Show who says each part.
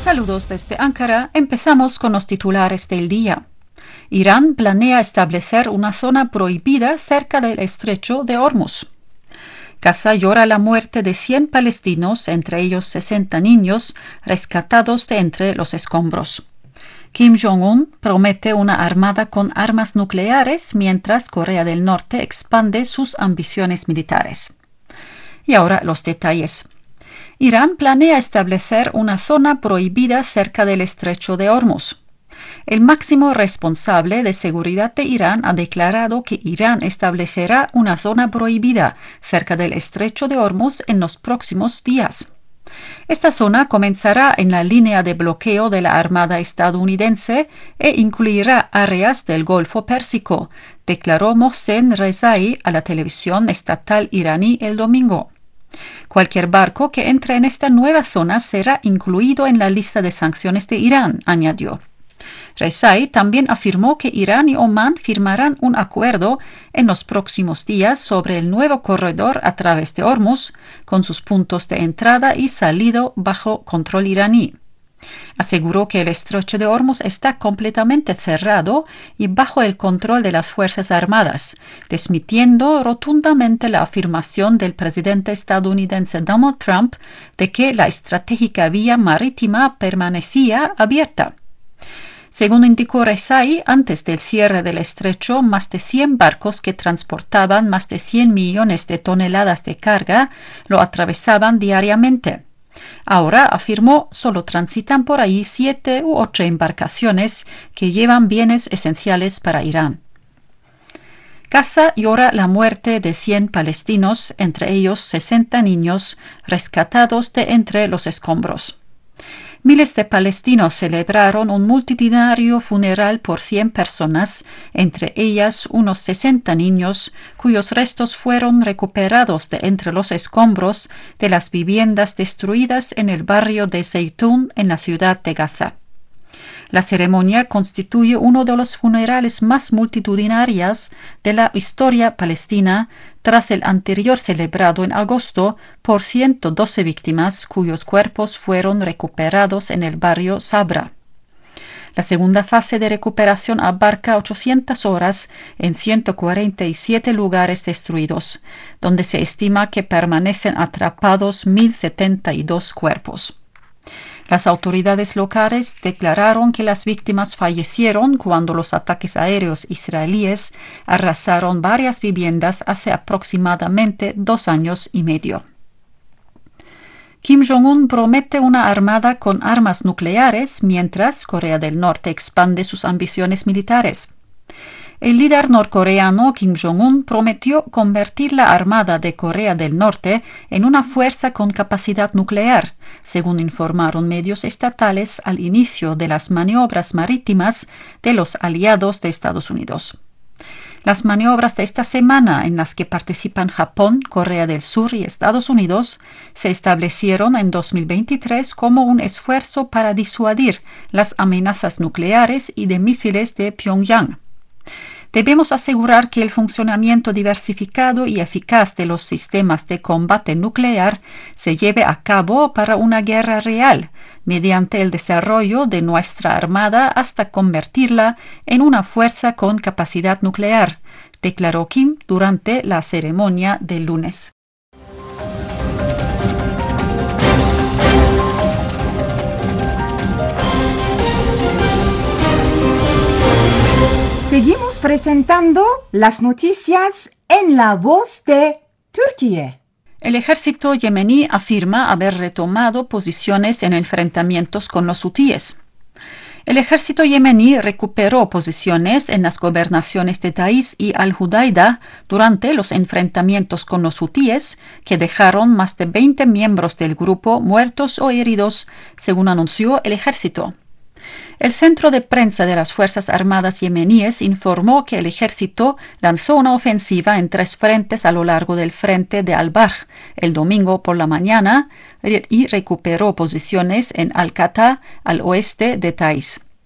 Speaker 1: Saludos desde Ankara. Empezamos con los titulares del día. Irán planea establecer una zona prohibida cerca del estrecho de Hormuz. Gaza llora la muerte de 100 palestinos, entre ellos 60 niños, rescatados de entre los escombros. Kim Jong-un promete una armada con armas nucleares mientras Corea del Norte expande sus ambiciones militares. Y ahora los detalles. Irán planea establecer una zona prohibida cerca del estrecho de Hormuz. El máximo responsable de seguridad de Irán ha declarado que Irán establecerá una zona prohibida cerca del estrecho de Hormuz en los próximos días. Esta zona comenzará en la línea de bloqueo de la Armada estadounidense e incluirá áreas del Golfo Pérsico, declaró Mohsen Rezai a la televisión estatal iraní el domingo. Cualquier barco que entre en esta nueva zona será incluido en la lista de sanciones de Irán, añadió. Rezai también afirmó que Irán y Omán firmarán un acuerdo en los próximos días sobre el nuevo corredor a través de Hormuz, con sus puntos de entrada y salida bajo control iraní. Aseguró que el estrecho de Hormuz está completamente cerrado y bajo el control de las Fuerzas Armadas, desmintiendo rotundamente la afirmación del presidente estadounidense Donald Trump de que la estratégica vía marítima permanecía abierta. Según indicó Rezai, antes del cierre del estrecho, más de 100 barcos que transportaban más de 100 millones de toneladas de carga lo atravesaban diariamente. Ahora, afirmó, solo transitan por ahí 7 u 8 embarcaciones que llevan bienes esenciales para Irán. Gaza llora la muerte de 100 palestinos, entre ellos 60 niños, rescatados de entre los escombros. Miles de palestinos celebraron un multitudinario funeral por 100 personas, entre ellas unos 60 niños, cuyos restos fueron recuperados de entre los escombros de las viviendas destruidas en el barrio de Zeitún, en la ciudad de Gaza. La ceremonia constituye uno de los funerales más multitudinarios de la historia palestina, tras el anterior celebrado en agosto por 112 víctimas cuyos cuerpos fueron recuperados en el barrio Sabra. La segunda fase de recuperación abarca 800 horas en 147 lugares destruidos, donde se estima que permanecen atrapados 1.072 cuerpos. Las autoridades locales declararon que las víctimas fallecieron cuando los ataques aéreos israelíes arrasaron varias viviendas hace aproximadamente 2 años y medio. Kim Jong-un promete una armada con armas nucleares mientras Corea del Norte expande sus ambiciones militares. El líder norcoreano Kim Jong-un prometió convertir la Armada de Corea del Norte en una fuerza con capacidad nuclear, según informaron medios estatales al inicio de las maniobras marítimas de los aliados de Estados Unidos. Las maniobras de esta semana, en las que participan Japón, Corea del Sur y Estados Unidos, se establecieron en 2023 como un esfuerzo para disuadir las amenazas nucleares y de misiles de Pyongyang. Debemos asegurar que el funcionamiento diversificado y eficaz de los sistemas de combate nuclear se lleve a cabo para una guerra real, mediante el desarrollo de nuestra armada hasta convertirla en una fuerza con capacidad nuclear, declaró Kim durante la ceremonia del lunes.
Speaker 2: Seguimos presentando las noticias en la voz de Turquía.
Speaker 1: El ejército yemení afirma haber retomado posiciones en enfrentamientos con los hutíes. El ejército yemení recuperó posiciones en las gobernaciones de Taiz y Al-Hudaida durante los enfrentamientos con los hutíes, que dejaron más de 20 miembros del grupo muertos o heridos, según anunció el ejército. El centro de prensa de las Fuerzas Armadas yemeníes informó que el ejército lanzó una ofensiva en 3 frentes a lo largo del frente de Al-Barj el domingo por la mañana y recuperó posiciones en Al-Qata, al oeste de Taiz.